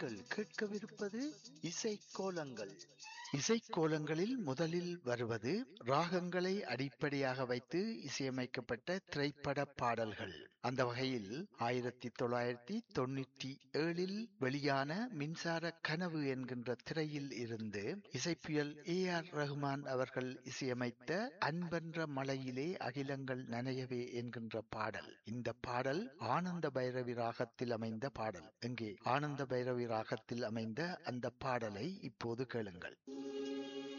நீங்கள் கேட்கவிருப்பது இசைக்கோலங்கள். இசைக்கோலங்களில் முதலில் வருவது ராகங்களை அடிப்படையாக வைத்து இசையமைக்கப்பட்ட திரைப்பட பாடல்கள். அந்த வகையில் 1997 வெளியான மின்சார கனவு என்கின்ற திரையில் இருந்து இசைப்புயல் AR ரஹ்மான் அவர்கள் இசையமைத்த அன்பென்ற மழையிலே அகிலங்கள் நனையவே என்கின்ற பாடல். இந்த பாடல் ஆனந்த பைரவி ராகத்தில் அமைந்த பாடல். இங்கே ஆனந்த பைரவி ராகத்தில் அமைந்த அந்த பாடலை இப்போது கேளுங்கள்.